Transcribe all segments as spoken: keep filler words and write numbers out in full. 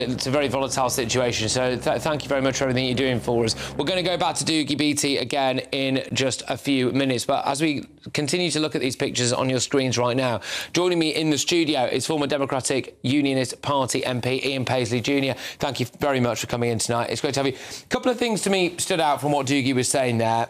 It's a very volatile situation, so th thank you very much for everything you're doing for us. We're going to go back to Doogie Beattie again in just a few minutes, but as we continue to look at these pictures on your screens right now, joining me in the studio is former Democratic Unionist Party M P Ian Paisley Junior Thank you very much for coming in tonight. It's great to have you. A couple of things to me stood out from what Doogie was saying there.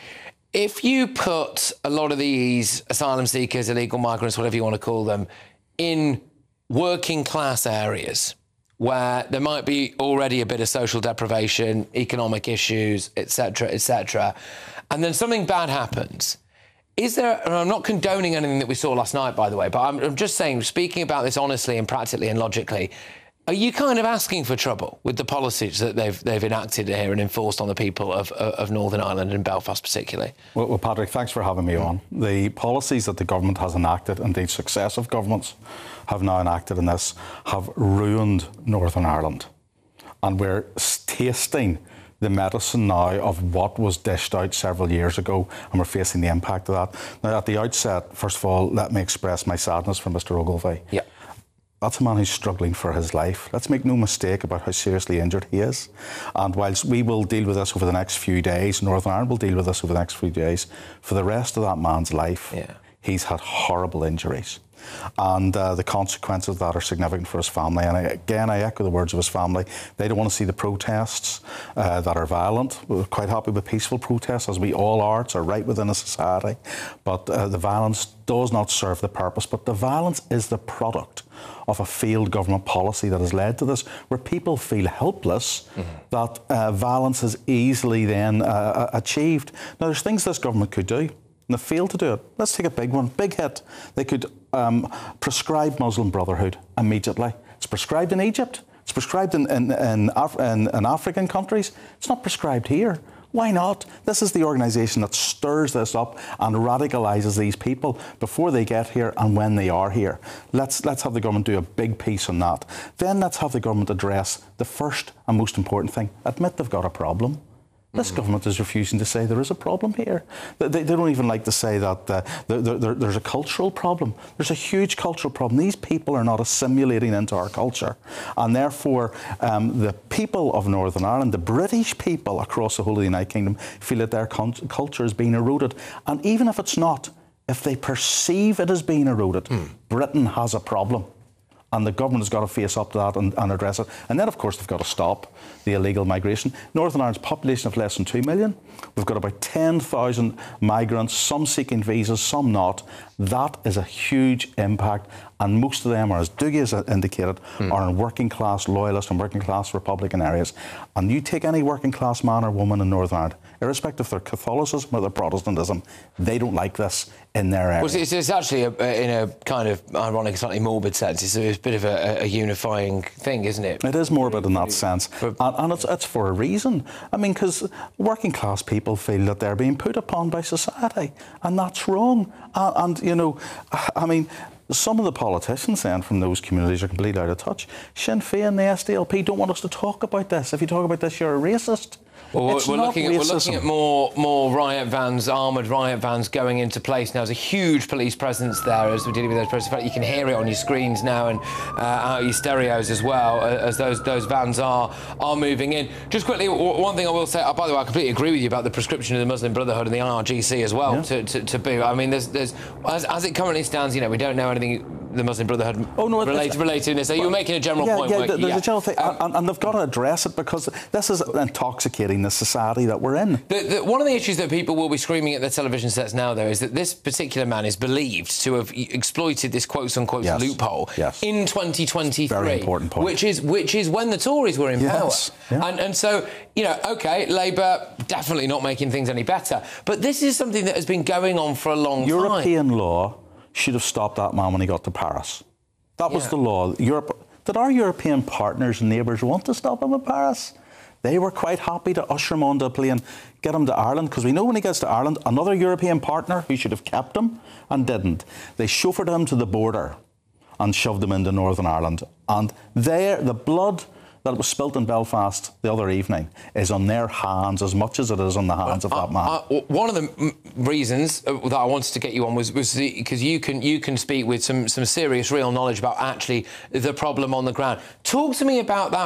If you put a lot of these asylum seekers, illegal migrants, whatever you want to call them, in working class areas, where there might be already a bit of social deprivation, economic issues, et cetera, et cetera, and then something bad happens. Is there, and I'm not condoning anything that we saw last night, by the way, but I'm, I'm just saying, speaking about this honestly and practically and logically, are you kind of asking for trouble with the policies that they've they've enacted here and enforced on the people of, of, of Northern Ireland and Belfast particularly? Well, well, Patrick, thanks for having me on. The policies that the government has enacted, indeed successive governments have now enacted in this, have ruined Northern Ireland. And we're tasting the medicine now of what was dished out several years ago, and we're facing the impact of that. Now, at the outset, first of all, let me express my sadness for Mister Ogilvie. Yeah. That's a man who's struggling for his life. Let's make no mistake about how seriously injured he is. And whilst we will deal with this over the next few days, Northern Ireland will deal with this over the next few days, for the rest of that man's life, yeah. he's had horrible injuries. And uh, the consequences of that are significant for his family. And I, again, I echo the words of his family. They don't want to see the protests uh, that are violent. We're quite happy with peaceful protests, as we all are. It's a right within a society. But uh, the violence does not serve the purpose. But the violence is the product of a failed government policy that has led to this, where people feel helpless, mm-hmm. that uh, violence is easily then uh, achieved. Now, there's things this government could do, and they failed to do it. Let's take a big one, big hit. They could um, prescribe Muslim Brotherhood immediately. It's prescribed in Egypt. It's prescribed in, in, in, Af in, in African countries. It's not prescribed here. Why not? This is the organisation that stirs this up and radicalises these people before they get here and when they are here. Let's, let's have the government do a big piece on that. Then let's have the government address the first and most important thing. Admit they've got a problem. This mm-hmm. government is refusing to say there is a problem here. They, they don't even like to say that uh, there, there, there's a cultural problem. There's a huge cultural problem. These people are not assimilating into our culture. And therefore, um, the people of Northern Ireland, the British people across the whole of the United Kingdom, feel that their culture is being eroded. And even if it's not, if they perceive it as being eroded, mm. Britain has a problem. And the government has got to face up to that and, and address it. And then, of course, they've got to stop the illegal migration. Northern Ireland's population of less than two million. We've got about ten thousand migrants, some seeking visas, some not. That is a huge impact. And most of them are, as Doogie has indicated, mm. are in working-class loyalist and working-class Republican areas. And you take any working-class man or woman in Northern Ireland, irrespective of their Catholicism or their Protestantism, they don't like this in their area. Well, it's, it's actually, a, in a kind of ironic, slightly morbid sense, it's a, it's a bit of a, a unifying thing, isn't it? It is morbid in that sense. For, and and it's, it's for a reason. I mean, because working-class people feel that they're being put upon by society, and that's wrong. And, and, you know, I mean, some of the politicians then from those communities are completely out of touch. Sinn Féin, the S D L P, don't want us to talk about this. If you talk about this, you're a racist. Well, we're, we're, looking at, we're looking at more more riot vans, armoured riot vans going into place now. There's a huge police presence there as we're dealing with those protests. In fact, you can hear it on your screens now and uh, out your stereos as well as those those vans are are moving in. Just quickly, one thing I will say. Oh, by the way, I completely agree with you about the prescription of the Muslim Brotherhood and the I R G C as well. Yeah. To, to to be, I mean, there's there's as, as it currently stands, you know, we don't know anything the Muslim Brotherhood oh, no, related related in this. So you were making a general yeah, point. Yeah, there's yeah. a general thing, um, and, and they've got to address it because this is intoxicating the society that we're in. The, the, one of the issues that people will be screaming at their television sets now, though, is that this particular man is believed to have exploited this quote-unquote yes. loophole yes. in twenty twenty-three. Very important point. Which is which is when the Tories were in yes. power. Yeah. And, and so, you know, OK, Labour definitely not making things any better. But this is something that has been going on for a long European time. European law should have stopped that man when he got to Paris. That was yeah. the law. Europe, did our European partners and neighbours want to stop him in Paris? They were quite happy to usher him onto a plane, get him to Ireland, because we know when he gets to Ireland, another European partner who should have kept him and didn't. They chauffeured him to the border and shoved him into Northern Ireland. And there, the blood that was spilt in Belfast the other evening is on their hands as much as it is on the hands of uh, that man. Uh, one of the reasons that I wanted to get you on was was because you can you can speak with some some serious, real knowledge about actually the problem on the ground. Talk to me about that